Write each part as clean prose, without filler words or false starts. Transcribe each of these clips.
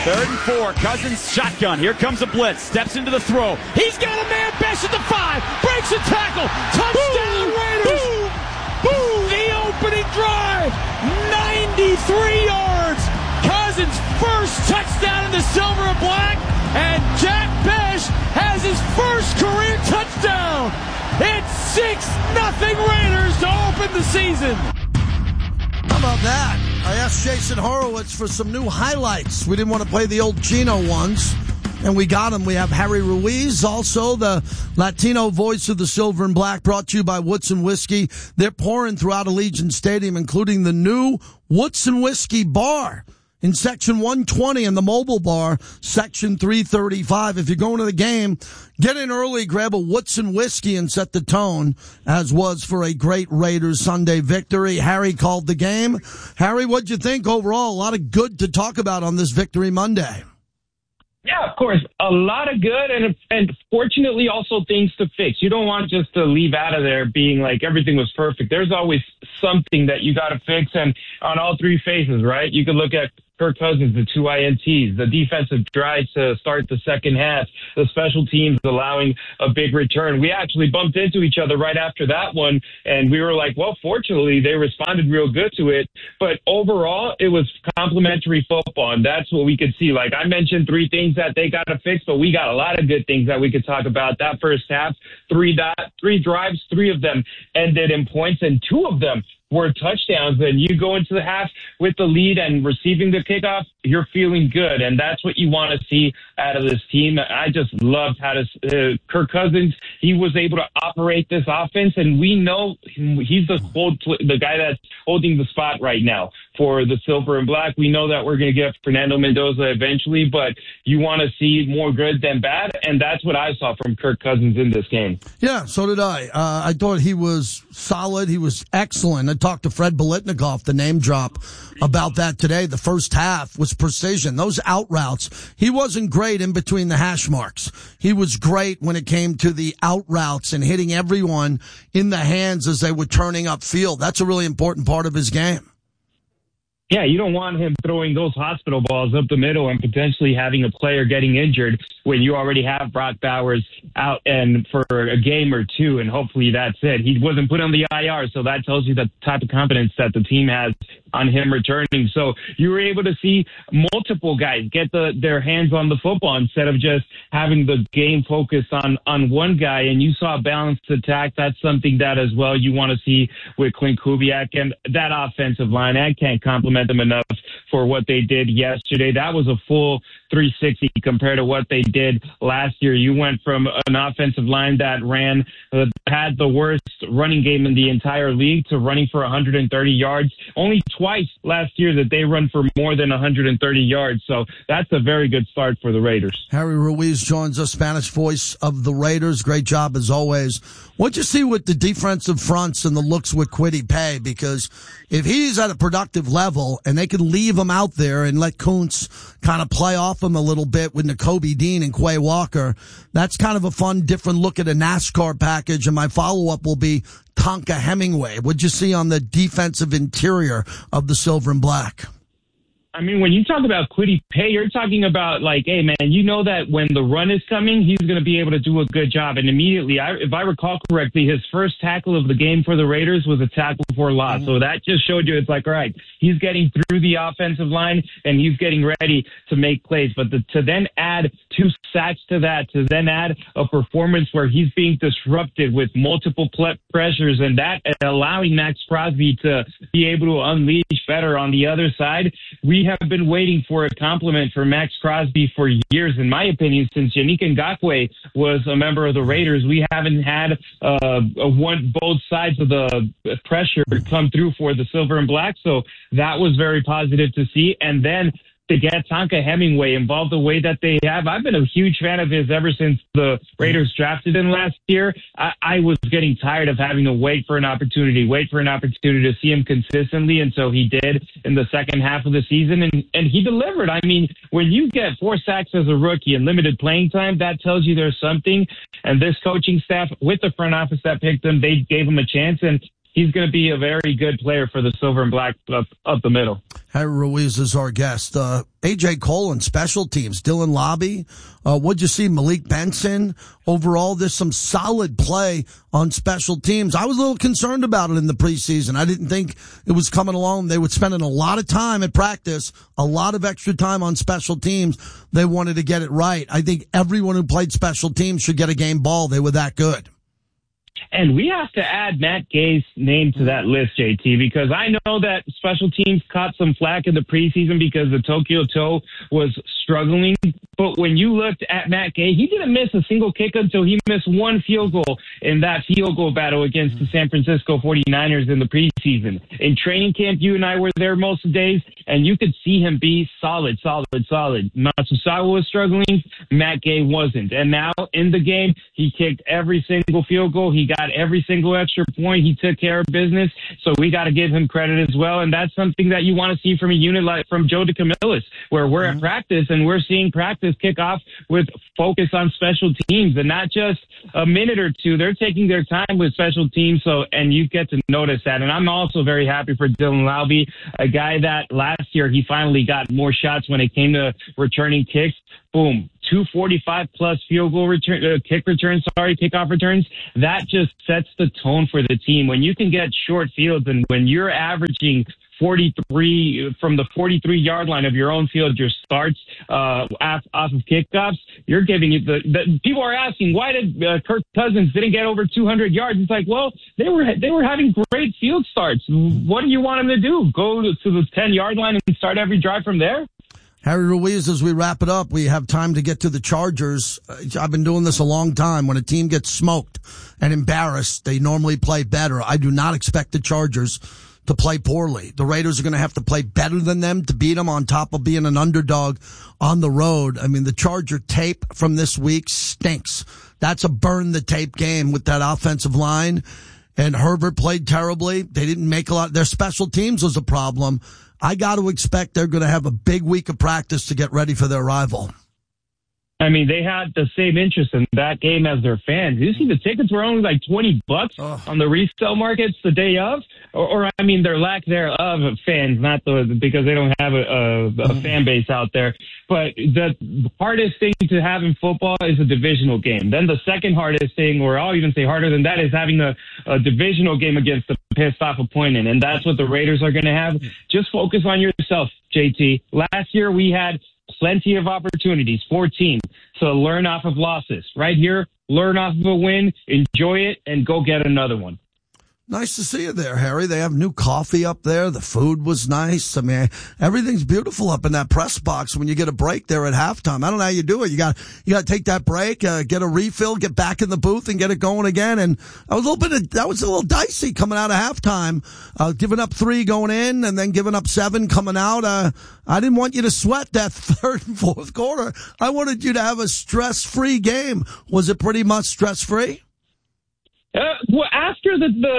3rd and 4. Cousins shotgun. Here comes a blitz. Steps into the throw. He's got a man. Best at the 5. Breaks a tackle. Touchdown Raiders. The opening drive. 93 yards. Cousins' first touchdown in the silver and black. And Jack Bech has his first career touchdown. It's 6-0 Raiders to open the season. How about that? I asked Jason Horowitz for some new highlights. We didn't want to play the old Gino ones, and we got them. We have Harry Ruiz, also the Latino voice of the Silver and Black, brought to you by Woodson Whiskey. They're pouring throughout Allegiant Stadium, including the new Woodson Whiskey Bar in Section 120 and the Mobile Bar, Section 335. If you're going to the game, get in early, grab a Woodson Whiskey and set the tone, as was for a great Raiders Sunday victory. Harry called the game. Harry, what'd you think overall? A lot of good to talk about on this Victory Monday. Yeah, of course. A lot of good and fortunately also things to fix. You don't want just to leave out of there being like everything was perfect. There's always something that you got to fix, and on all three phases, right? You could look at Kirk Cousins, the 2 INTs, the defensive drive to start the second half, the special teams allowing a big return. We actually bumped into each other right after that one, and we were like, well, fortunately, they responded real good to it. But overall, it was complimentary football, and that's what we could see. Like I mentioned, 3 things that they got to fix, but we got a lot of good things that we could talk about. That first half, 3 drives, 3 of them ended in points, and 2 of them were touchdowns. And you go into the half with the lead and receiving the kickoff, you're feeling good. And that's what you want to see out of this team. I just loved how Kirk Cousins, he was able to operate this offense. And we know he's the guy that's holding the spot right now for the Silver and Black. We know that we're going to get Fernando Mendoza eventually, but you want to see more good than bad. And that's what I saw from Kirk Cousins in this game. Yeah, so did I. I thought he was solid. He was excellent. I talked to Fred Biletnikoff, the name drop, about that today. The first half was precision. Those out routes, he wasn't great in between the hash marks. He was great when it came to the out routes and hitting everyone in the hands as they were turning upfield. That's a really important part of his game. Yeah, you don't want him throwing those hospital balls up the middle and potentially having a player getting injured when you already have Brock Bowers out and for a game or 2, and hopefully that's it. He wasn't put on the IR, so that tells you the type of confidence that the team has on him returning. So you were able to see multiple guys get their hands on the football instead of just having the game focused on one guy, and you saw a balanced attack. That's something that as well you want to see with Clint Kubiak and that offensive line. I can't compliment them enough for what they did yesterday. That was a full 360 compared to what they did last year. You went from an offensive line that had the worst running game in the entire league to running for 130 yards. Only twice last year that they run for more than 130 yards. So that's a very good start for the Raiders. Harry Ruiz joins us, Spanish voice of the Raiders. Great job as always. What'd you see with the defensive fronts and the looks with Kwity Paye? Because if he's at a productive level and they can leave him out there and let Kuntz kind of play off him a little bit with Nakobe Dean and Quay Walker, that's kind of a fun, different look at a NASCAR package. And my follow-up will be Tonka Hemingway. What'd you see on the defensive interior of the Silver and Black? I mean, when you talk about Kwity Paye, you're talking about like, hey, man, you know that when the run is coming, he's going to be able to do a good job. And immediately, if I recall correctly, his first tackle of the game for the Raiders was a tackle for loss. So that just showed you it's like, all right, he's getting through the offensive line and he's getting ready to make plays. But to then add 2 sacks to that, to then add a performance where he's being disrupted with multiple pressures and that allowing Max Crosby to be able to unleash better on the other side, we have been waiting for a compliment for Max Crosby for years. In my opinion, since Yannick Ngakoue was a member of the Raiders, we haven't had both sides of the pressure come through for the Silver and Black. So that was very positive to see. And then to get Tonka Hemingway involved the way that they have. I've been a huge fan of his ever since the Raiders drafted him last year. I was getting tired of having to wait for an opportunity to see him consistently, and so he did in the second half of the season, and he delivered. I mean, when you get 4 sacks as a rookie and limited playing time, that tells you there's something, and this coaching staff with the front office that picked him, they gave him a chance, and he's going to be a very good player for the Silver and Black up the middle. Harry Ruiz is our guest. A.J. Cole and special teams. Dylan Lobby. What'd you see? Malik Benson. Overall, there's some solid play on special teams. I was a little concerned about it in the preseason. I didn't think it was coming along. They were spending a lot of time at practice, a lot of extra time on special teams. They wanted to get it right. I think everyone who played special teams should get a game ball. They were that good. And we have to add Matt Gay's name to that list, JT, because I know that special teams caught some flack in the preseason because the Tokyo Toe was struggling. But when you looked at Matt Gay, he didn't miss a single kick until he missed one field goal in that field goal battle against the San Francisco 49ers in the preseason. In training camp, you and I were there most of the days, and you could see him be solid. Matsusawa was struggling. Matt Gay wasn't. And now in the game, he kicked every single field goal. He got every single extra point. He took care of business. So we got to give him credit as well. And that's something that you want to see from a unit like from Joe DeCamillis, where we're at practice and we're seeing practice kick off with focus on special teams and not just a minute or two. They're taking their time with special teams. So, and you get to notice that. And I'm also very happy for Dylan Lowby, a guy that last year he finally got more shots when it came to returning kicks. Boom, 245 plus field goal return, kickoff returns. That just sets the tone for the team. When you can get short fields and when you're averaging 43 from the 43-yard line of your own field, your starts off of kickoffs, you're giving it the people are asking, why did Kirk Cousins didn't get over 200 yards? It's like, well, they were having great field starts. What do you want them to do? Go to the 10-yard line and start every drive from there? Harry Ruiz, as we wrap it up, we have time to get to the Chargers. I've been doing this a long time. When a team gets smoked and embarrassed, they normally play better. I do not expect the Chargers to play poorly. The Raiders are going to have to play better than them to beat them on top of being an underdog on the road. I mean, the Charger tape from this week stinks. That's a burn the tape game with that offensive line. And Herbert played terribly. They didn't make a lot. Their special teams was a problem. I got to expect they're going to have a big week of practice to get ready for their rival. I mean, they had the same interest in that game as their fans. You see the tickets were only like $20 on the resale markets the day of, or I mean, their lack thereof of fans, not because they don't have a fan base out there. But the hardest thing to have in football is a divisional game. Then the second hardest thing, or I'll even say harder than that, is having a divisional game against a pissed off opponent. And that's what the Raiders are going to have. Just focus on yourself, JT. Last year we had plenty of opportunities, 14, to learn off of losses. Right here, learn off of a win, enjoy it, and go get another one. Nice to see you there, Harry. They have new coffee up there. The food was nice. I mean, everything's beautiful up in that press box when you get a break there at halftime. I don't know how you do it. You got to take that break, get a refill, get back in the booth and get it going again. And that was a little dicey coming out of halftime, giving up 3 going in and then giving up 7 coming out. I didn't want you to sweat that third and fourth quarter. I wanted you to have a stress-free game. Was it pretty much stress-free? Well, after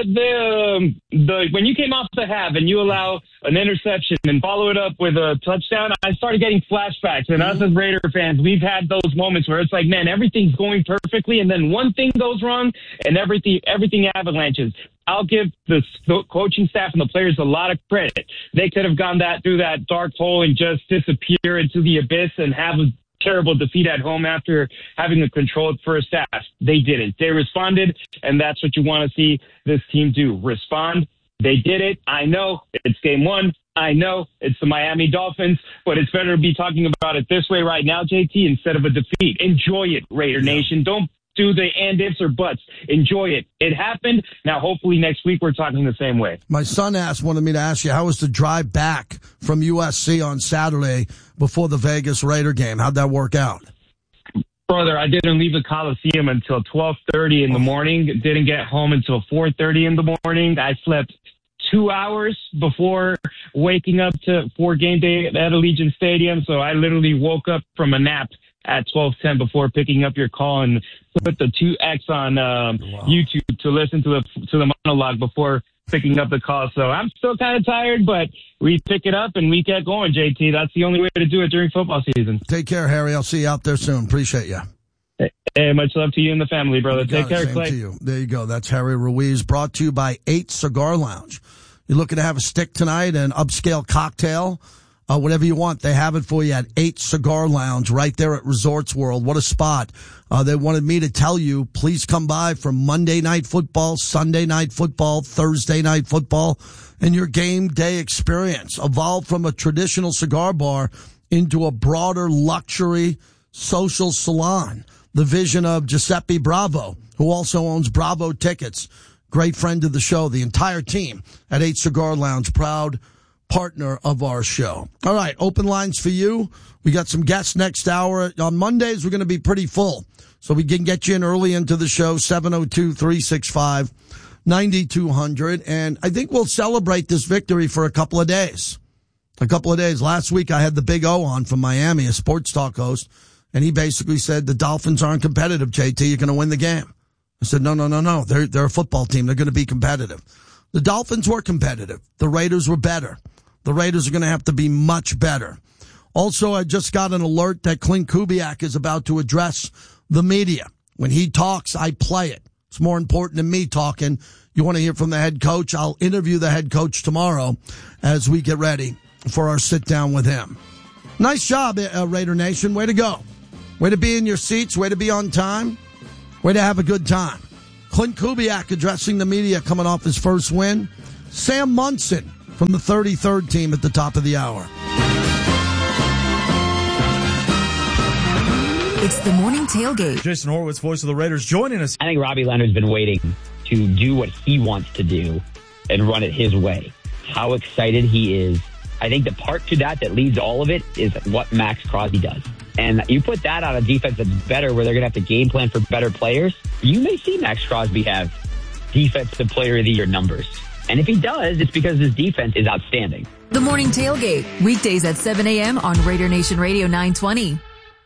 the when you came off the half and you allow an interception and follow it up with a touchdown, I started getting flashbacks. And us as Raider fans, we've had those moments where it's like, man, everything's going perfectly, and then one thing goes wrong, and everything avalanches. I'll give the coaching staff and the players a lot of credit. They could have gone through that dark hole and just disappear into the abyss and have a terrible defeat at home after having a controlled first half. They didn't. They responded, and that's what you want to see this team do. Respond. They did it. I know it's game 1. I know it's the Miami Dolphins, but it's better to be talking about it this way right now, JT, instead of a defeat. Enjoy it, Raider Nation. Don't do the and ifs or buts. Enjoy it. It happened. Now, hopefully next week we're talking the same way. My son wanted me to ask you, how was the drive back from USC on Saturday before the Vegas Raider game? How'd that work out? Brother, I didn't leave the Coliseum until 12:30 in the morning. Didn't get home until 4:30 in the morning. I slept 2 hours before waking up for game day at Allegiant Stadium. So I literally woke up from a nap at 12:10 before picking up your call and put the 2X on YouTube to listen to the monologue before picking up the call. So I'm still kind of tired, but we pick it up and we get going, JT. That's the only way to do it during football season. Take care, Harry. I'll see you out there soon. Appreciate you. Hey, much love to you and the family, brother. Take care, Same Clay. to you. There you go. That's Harry Ruiz, brought to you by 8 Cigar Lounge. You're looking to have a stick tonight, an upscale cocktail, whatever you want. They have it for you at 8 Cigar Lounge right there at Resorts World. What a spot. They wanted me to tell you, please come by for Monday night football, Sunday night football, Thursday night football, and your game day experience. Evolve from a traditional cigar bar into a broader luxury social salon. The vision of Giuseppe Bravo, who also owns Bravo Tickets. Great friend of the show, the entire team at 8 Cigar Lounge, proud partner of our show. All right, open lines for you. We got some guests next hour. On Mondays, we're going to be pretty full, so we can get you in early into the show, 702-365-9200. And I think we'll celebrate this victory for a couple of days. Last week, I had the Big O on from Miami, a sports talk host, and he basically said the Dolphins aren't competitive, JT. You're going to win the game. I said, no. They're a football team. They're going to be competitive. The Dolphins were competitive. The Raiders were better. The Raiders are going to have to be much better. Also, I just got an alert that Clint Kubiak is about to address the media. When he talks, I play it. It's more important than me talking. You want to hear from the head coach? I'll interview the head coach tomorrow as we get ready for our sit down with him. Nice job, Raider Nation. Way to go. Way to be in your seats. Way to be on time. Way to have a good time. Clint Kubiak addressing the media coming off his first win. Sam Munson from the 33rd team at the top of the hour. It's the morning tailgate. Jason Horowitz, voice of the Raiders, joining us. I think Robbie Leonard's been waiting to do what he wants to do and run it his way. How excited he is. I think the part to that leads all of it is what Max Crosby does. And you put that on a defense that's better, where they're going to have to game plan for better players, you may see Max Crosby have defensive player of the year numbers. And if he does, it's because his defense is outstanding. The morning tailgate, weekdays at 7 a.m. on Raider Nation Radio 920.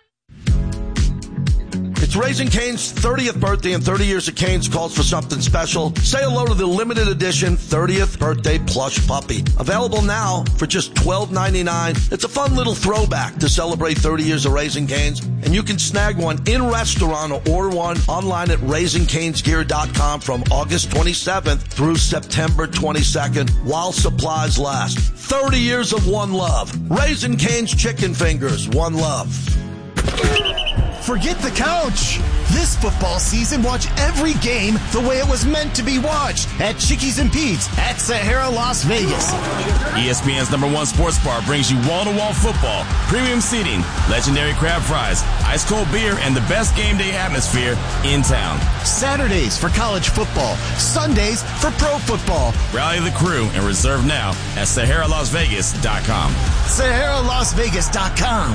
It's Raising Cane's 30th birthday, and 30 years of Cane's calls for something special. Say hello to the limited edition 30th birthday plush puppy. Available now for just $12.99. It's a fun little throwback to celebrate 30 years of Raising Cane's, and you can snag one in restaurant or order one online at RaisingCanesGear.com from August 27th through September 22nd while supplies last. 30 years of one love. Raising Cane's Chicken Fingers. One love. Forget the couch. This football season, watch every game the way it was meant to be watched at Chickies and Pete's at Sahara, Las Vegas. ESPN's #1 sports bar brings you wall-to-wall football, premium seating, legendary crab fries, ice-cold beer, and the best game day atmosphere in town. Saturdays for college football, Sundays for pro football. Rally the crew and reserve now at SaharaLasVegas.com. SaharaLasVegas.com.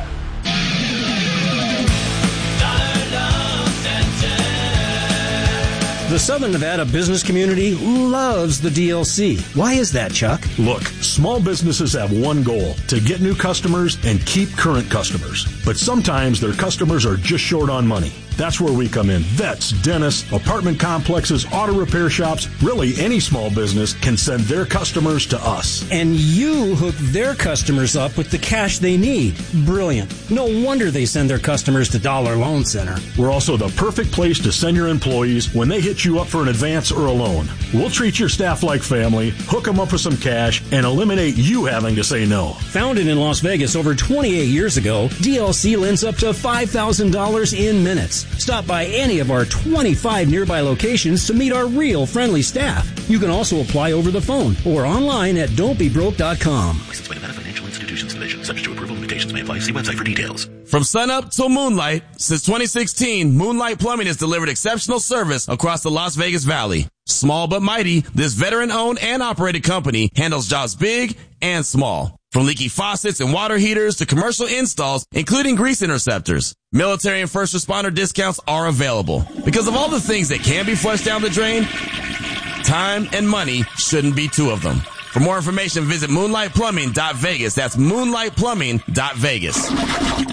The Southern Nevada business community loves the DLC. Why is that, Chuck? Look, small businesses have one goal: to get new customers and keep current customers. But sometimes their customers are just short on money. That's where we come in. Vets, dentists, apartment complexes, auto repair shops, really any small business can send their customers to us. And you hook their customers up with the cash they need. Brilliant. No wonder they send their customers to Dollar Loan Center. We're also the perfect place to send your employees when they hit you up for an advance or a loan. We'll treat your staff like family, hook them up with some cash, and eliminate you having to say no. Founded in Las Vegas over 28 years ago, DLC lends up to $5,000 in minutes. Stop by any of our 25 nearby locations to meet our real friendly staff. You can also apply over the phone or online at don'tbebroke.com. Licensed by Nevada Financial Institutions Division. Subject to approval, limitations may apply. See website for details. From sunup till moonlight, since 2016, Moonlight Plumbing has delivered exceptional service across the Las Vegas Valley. Small but mighty, this veteran-owned and operated company handles jobs big and small. From leaky faucets and water heaters to commercial installs, including grease interceptors. Military and first responder discounts are available. Because of all the things that can be flushed down the drain, time and money shouldn't be two of them. For more information, visit moonlightplumbing.vegas. That's moonlightplumbing.vegas.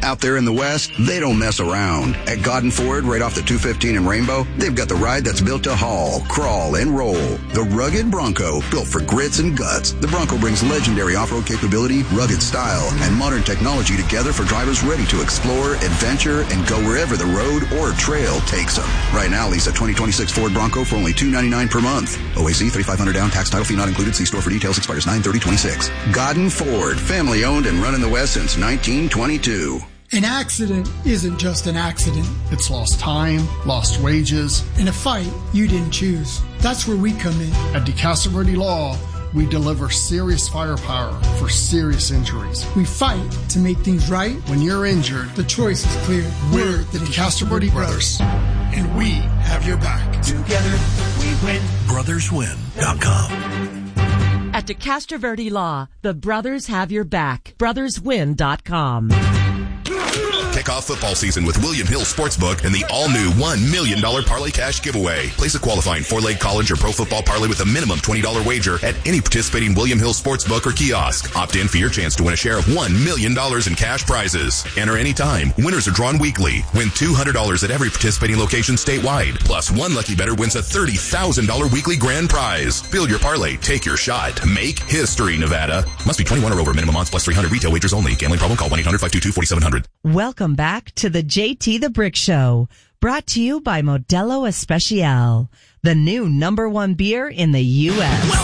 Out there in the West, they don't mess around. At Godden Ford, right off the 215 in Rainbow, they've got the ride that's built to haul, crawl, and roll. The rugged Bronco, built for grits and guts. The Bronco brings legendary off-road capability, rugged style, and modern technology together for drivers ready to explore, adventure, and go wherever the road or trail takes them. Right now, lease a 2026 Ford Bronco for only $299 per month. OAC, $3,500 down, tax title fee not included. See store for details. Expires 9/30/26. Godden Ford, family owned and run in the West since 1922. An accident isn't just an accident. It's lost time, lost wages, and a fight you didn't choose. That's where we come in. At DeCastro Verde Law, we deliver serious firepower for serious injuries. We fight to make things right. When you're injured, the choice is clear. We're the DeCastro Verde Brothers, and we have your back. Together, we win. BrothersWin.com. At DeCastro Verde Law, the brothers have your back. BrothersWin.com. Kick off football season with William Hill Sportsbook and the all-new $1 million Parlay Cash giveaway. Place a qualifying 4-leg college or pro football parlay with a minimum $20 wager at any participating William Hill Sportsbook or kiosk. Opt in for your chance to win a share of $1 million in cash prizes. Enter anytime. Winners are drawn weekly. Win $200 at every participating location statewide. Plus, one lucky bettor wins a $30,000 weekly grand prize. Build your parlay. Take your shot. Make history, Nevada. Must be 21 or over. Minimum odds plus 300. Retail wagers only. Gambling problem? Call 1-800-522-4700. Welcome back to the JT the Brick Show, brought to you by Modelo Especial, the new #1 beer in the U.S.